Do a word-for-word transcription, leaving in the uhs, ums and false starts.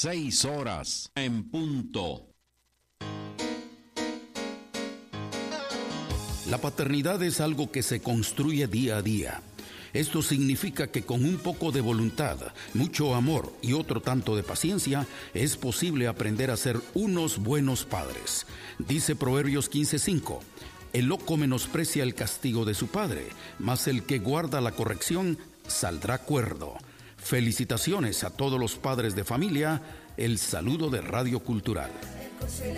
seis horas en punto. La paternidad es algo que se construye día a día. Esto significa que con un poco de voluntad, mucho amor y otro tanto de paciencia, es posible aprender a ser unos buenos padres. Dice Proverbios quince cinco, el loco menosprecia el castigo de su padre, mas el que guarda la corrección saldrá cuerdo. Felicitaciones a todos los padres de familia, el saludo de Radio Cultural.